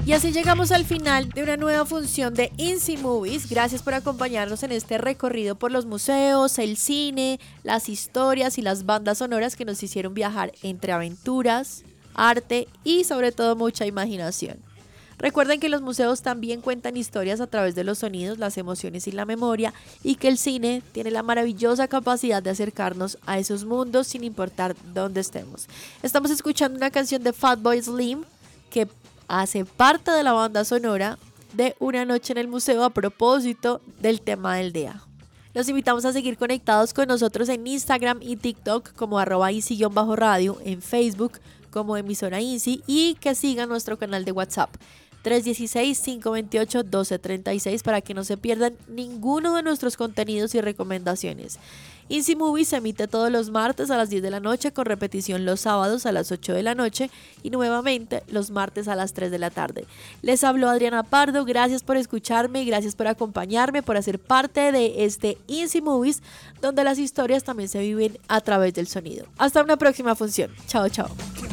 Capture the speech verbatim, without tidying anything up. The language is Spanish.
Y así llegamos al final de una nueva función de INSI Movies. Gracias por acompañarnos en este recorrido por los museos, el cine, las historias y las bandas sonoras que nos hicieron viajar entre aventuras, arte y sobre todo mucha imaginación. Recuerden que los museos también cuentan historias a través de los sonidos, las emociones y la memoria, y que el cine tiene la maravillosa capacidad de acercarnos a esos mundos sin importar dónde estemos. Estamos escuchando una canción de Fatboy Slim que hace parte de la banda sonora de Una noche en el museo a propósito del tema del día. Los invitamos a seguir conectados con nosotros en Instagram y TikTok como arroba INSI-radio, en Facebook como emisora INSI y que sigan nuestro canal de WhatsApp tres uno seis, cinco dos ocho, uno dos tres seis para que no se pierdan ninguno de nuestros contenidos y recomendaciones. INSI Movies se emite todos los martes a las diez de la noche con repetición los sábados a las ocho de la noche y nuevamente los martes a las tres de la tarde. Les habló Adriana Pardo, gracias por escucharme y gracias por acompañarme, por hacer parte de este INSI Movies donde las historias también se viven a través del sonido. Hasta una próxima función. Chao, chao.